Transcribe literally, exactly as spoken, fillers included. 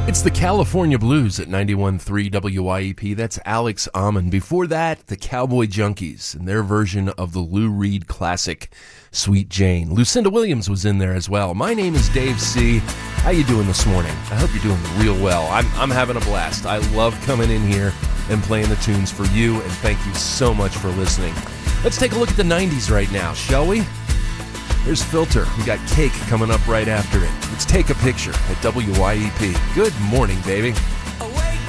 It's the California Blues at ninety-one point three W I E P. That's Alex Almond. Before that, the Cowboy Junkies and their version of the Lou Reed classic, Sweet Jane. Lucinda Williams was in there as well. My name is Dave C. How you doing this morning? I hope you're doing real well. I'm, I'm having a blast. I love coming in here and playing the tunes for you, and thank you so much for listening. Let's take a look at the nineties right now, shall we? There's Filter. We got Cake coming up right after it. Let's take a picture at W I E P. Good morning, baby.